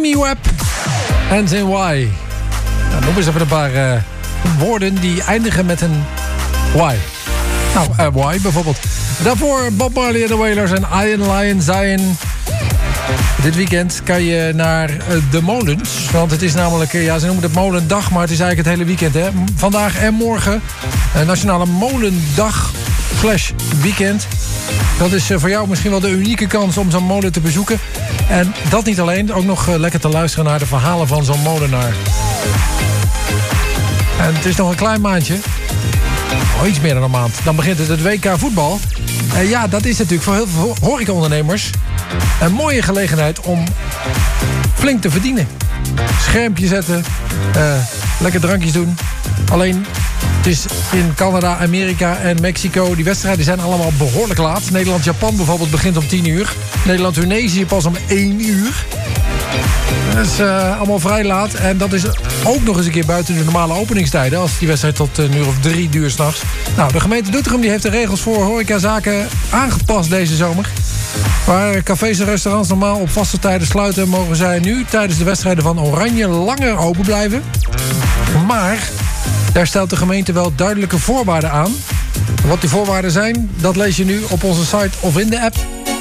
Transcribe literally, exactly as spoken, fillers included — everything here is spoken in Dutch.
Mimi Webb en zijn Why. Nou, noem eens even een paar uh, woorden die eindigen met een Why. Nou, uh, Why bijvoorbeeld. Daarvoor Bob Marley en de Wailers en Iron Lion Zion. Dit weekend kan je naar uh, de molens. Want het is namelijk, uh, ja, ze noemen het Molendag, maar het is eigenlijk het hele weekend. Hè? Vandaag en morgen uh, Nationale Molendag slash weekend. Dat is uh, voor jou misschien wel de unieke kans om zo'n molen te bezoeken. En dat niet alleen, ook nog uh, lekker te luisteren naar de verhalen van zo'n molenaar. En het is nog een klein maandje. Oh, iets meer dan een maand. Dan begint het het W K voetbal. Uh, ja, dat is natuurlijk voor heel veel horecaondernemers een mooie gelegenheid om flink te verdienen. Schermpje zetten, uh, lekker drankjes doen. Alleen, het is in Canada, Amerika en Mexico. Die wedstrijden zijn allemaal behoorlijk laat. Nederland-Japan bijvoorbeeld begint om tien uur. Nederland-Tunesië pas om één uur. Dat is uh, allemaal vrij laat. En dat is ook nog eens een keer buiten de normale openingstijden. Als die wedstrijd tot een uur of drie uur s'nachts. Nou, de gemeente Doetinchem die heeft de regels voor horecazaken aangepast deze zomer. Waar cafés en restaurants normaal op vaste tijden sluiten, mogen zij nu tijdens de wedstrijden van Oranje langer open blijven. Maar daar stelt de gemeente wel duidelijke voorwaarden aan. Wat die voorwaarden zijn, dat lees je nu op onze site of in de app.